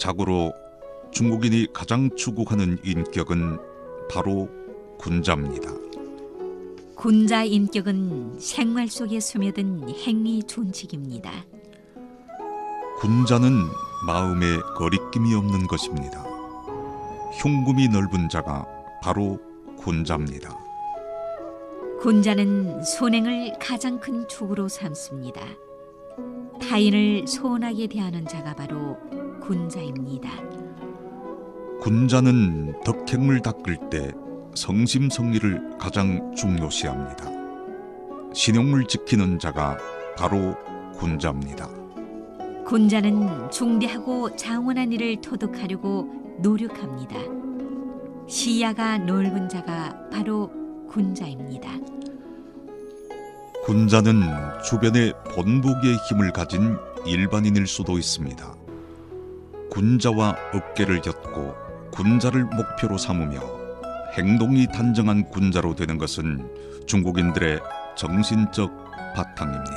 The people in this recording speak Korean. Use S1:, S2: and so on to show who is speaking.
S1: 자고로 중국인이 가장 추구하는 인격은 바로 군자입니다.
S2: 군자 인격은 생활 속에 스며든 행위 존칙입니다.
S1: 군자는 마음에 거리낌이 없는 것입니다. 흉금이 넓은 자가 바로 군자입니다.
S2: 군자는 손행을 가장 큰 축으로 삼습니다. 타인을 소원하게 대하는 자가 바로 군자입니다.
S1: 군자는 덕행을 닦을 때 성심성의를 가장 중요시합니다. 신용을 지키는 자가 바로 군자입니다.
S2: 군자는 중대하고 장원한 일을 토득하려고 노력합니다. 시야가 넓은 자가 바로 군자입니다.
S1: 군자는 주변에 본보기의 힘을 가진 일반인일 수도 있습니다. 군자와 어깨를 엮고 군자를 목표로 삼으며 행동이 단정한 군자로 되는 것은 중국인들의 정신적 바탕입니다.